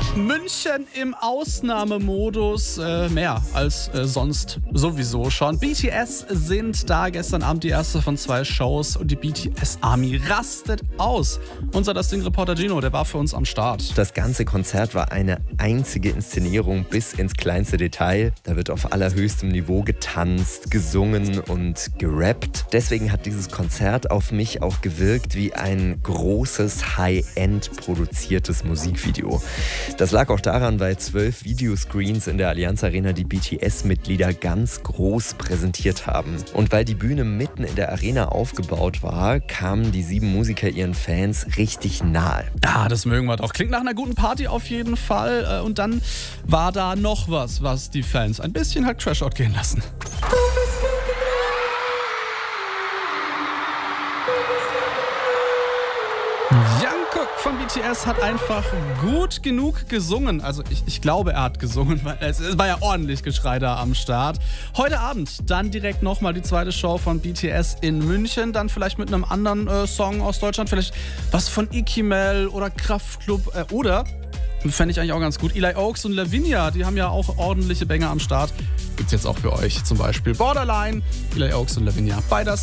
München im Ausnahmemodus, mehr als sonst sowieso schon. BTS sind da, gestern Abend die erste von 2 Shows und die BTS Army rastet aus. Unser Das Ding-Reporter Gino, der war für uns am Start. Das ganze Konzert war eine einzige Inszenierung bis ins kleinste Detail. Da wird auf allerhöchstem Niveau getanzt, gesungen und gerappt. Deswegen hat dieses Konzert auf mich auch gewirkt wie ein großes, High-End produziertes Musikvideo. Das lag auch daran, weil 12 Videoscreens in der Allianz Arena die BTS-Mitglieder ganz groß präsentiert haben. Und weil die Bühne mitten in der Arena aufgebaut war, kamen die 7 Musiker ihren Fans richtig nahe. Ja, das mögen wir doch. Klingt nach einer guten Party auf jeden Fall. Und dann war da noch was die Fans ein bisschen hat Trashout gehen lassen. Jungkook von BTS hat einfach gut genug gesungen. Also ich glaube, er hat gesungen, weil es war ja ordentlich Geschrei da am Start. Heute Abend dann direkt nochmal die zweite Show von BTS in München. Dann vielleicht mit einem anderen Song aus Deutschland. Vielleicht was von Ikimel oder Kraftklub oder, fände ich eigentlich auch ganz gut, Eli Oaks und Lavinia. Die haben ja auch ordentliche Banger am Start. Gibt's jetzt auch für euch. Zum Beispiel Borderline, Eli Oaks und Lavinia. Beides